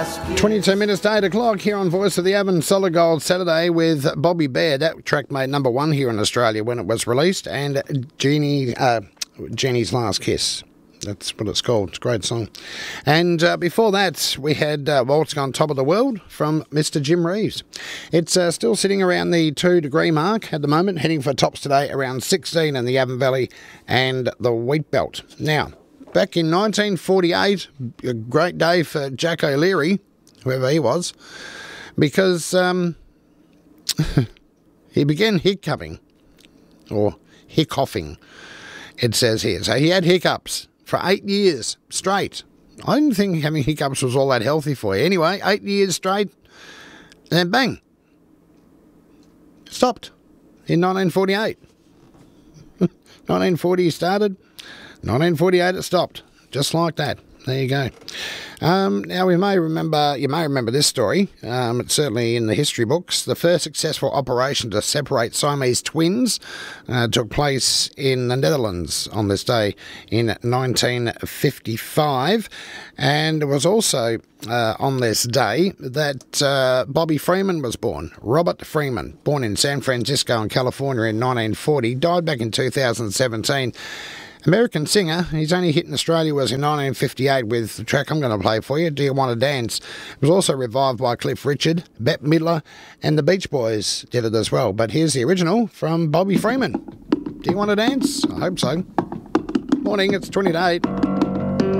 22 minutes to 8 o'clock here on Voice of the Avon, Solid Gold Saturday with Bobby Bear. That track made number one here in Australia when it was released, and Jeannie's Last Kiss. That's what it's called. It's a great song. And before that, we had Waltzing on Top of the World from Mr. Jim Reeves. It's still sitting around the 2-degree mark at the moment, heading for tops today around 16 in the Avon Valley and the Wheat Belt. Now, back in 1948, a great day for Jack O'Leary, whoever he was, because he began hiccuping, or hiccoughing, it says here. So he had hiccups for 8 years straight. I didn't think having hiccups was all that healthy for you. Anyway, 8 years straight, and then bang, stopped in 1948. 1940 he started, 1948 it stopped, just like that. There you go. Now you may remember this story. It's certainly in the history books. The first successful operation to separate Siamese twins took place in the Netherlands on this day in 1955, and it was also on this day that Bobby Freeman was born. Robert Freeman, born in San Francisco in California in 1940, died back in 2017. American singer. His only hit in Australia was in 1958 with the track I'm going to play for you, Do You Want to Dance? It was also revived by Cliff Richard, Bette Midler, and the Beach Boys did it as well. But here's the original from Bobby Freeman. Do you want to dance? I hope so. Morning, it's 20 to 8.